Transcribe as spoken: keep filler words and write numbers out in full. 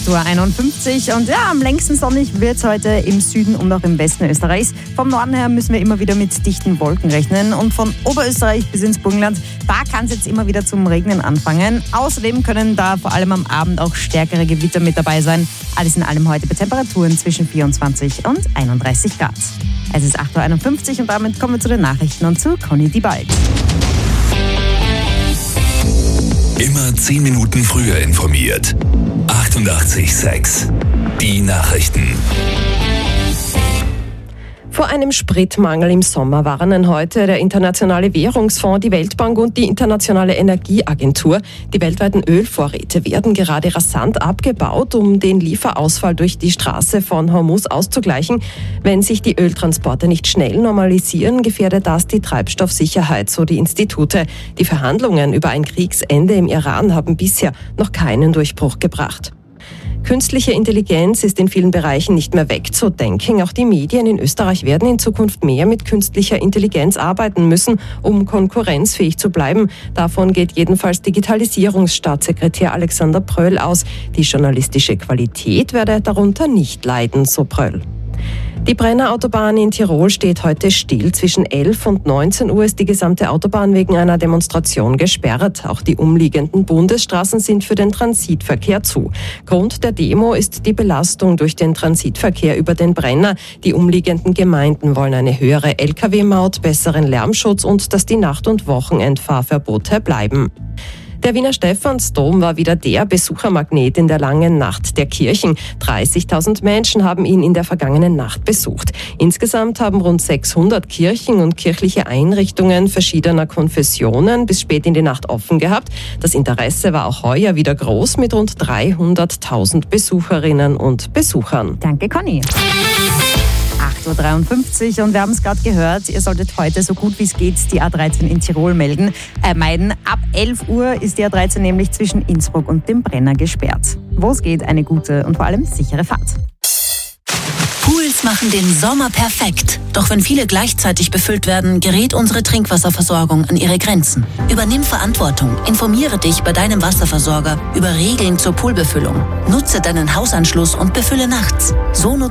acht Uhr einundfünfzig und ja, am längsten sonnig wird es heute im Süden und auch im Westen Österreichs. Vom Norden her müssen wir immer wieder mit dichten Wolken rechnen und von Oberösterreich bis ins Burgenland, da kann es jetzt immer wieder zum Regnen anfangen. Außerdem können da vor allem am Abend auch stärkere Gewitter mit dabei sein. Alles in allem heute bei Temperaturen zwischen vierundzwanzig und einunddreißig Grad. Es ist acht Uhr einundfünfzig und damit kommen wir zu den Nachrichten und zu Conny Diebald. Immer zehn Minuten früher informiert. achtundachtzig Komma sechs. Die Nachrichten. Vor einem Spritmangel im Sommer warnen heute der Internationale Währungsfonds, die Weltbank und die Internationale Energieagentur. Die weltweiten Ölvorräte werden gerade rasant abgebaut, um den Lieferausfall durch die Straße von Hormuz auszugleichen. Wenn sich die Öltransporte nicht schnell normalisieren, gefährdet das die Treibstoffsicherheit, so die Institute. Die Verhandlungen über ein Kriegsende im Iran haben bisher noch keinen Durchbruch gebracht. Künstliche Intelligenz ist in vielen Bereichen nicht mehr wegzudenken. Auch die Medien in Österreich werden in Zukunft mehr mit künstlicher Intelligenz arbeiten müssen, um konkurrenzfähig zu bleiben. Davon geht jedenfalls Digitalisierungsstaatssekretär Alexander Pröll aus. Die journalistische Qualität werde darunter nicht leiden, so Pröll. Die Brenner-Autobahn in Tirol steht heute still. Zwischen elf und neunzehn Uhr ist die gesamte Autobahn wegen einer Demonstration gesperrt. Auch die umliegenden Bundesstraßen sind für den Transitverkehr zu. Grund der Demo ist die Belastung durch den Transitverkehr über den Brenner. Die umliegenden Gemeinden wollen eine höhere L K W-Maut, besseren Lärmschutz und dass die Nacht- und Wochenendfahrverbote bleiben. Der Wiener Stephansdom war wieder der Besuchermagnet in der langen Nacht der Kirchen. dreißigtausend Menschen haben ihn in der vergangenen Nacht besucht. Insgesamt haben rund sechshundert Kirchen und kirchliche Einrichtungen verschiedener Konfessionen bis spät in die Nacht offen gehabt. Das Interesse war auch heuer wieder groß mit rund dreihunderttausend Besucherinnen und Besuchern. Danke, Conny. acht Uhr dreiundfünfzig und wir haben es gerade gehört, ihr solltet heute so gut wie es geht die A dreizehn in Tirol melden, äh, meiden. Ab elf Uhr ist die A dreizehn nämlich zwischen Innsbruck und dem Brenner gesperrt. Wo es geht, eine gute und vor allem sichere Fahrt. Pools machen den Sommer perfekt. Doch wenn viele gleichzeitig befüllt werden, gerät unsere Trinkwasserversorgung an ihre Grenzen. Übernimm Verantwortung. Informiere dich bei deinem Wasserversorger über Regeln zur Poolbefüllung. Nutze deinen Hausanschluss und befülle nachts. So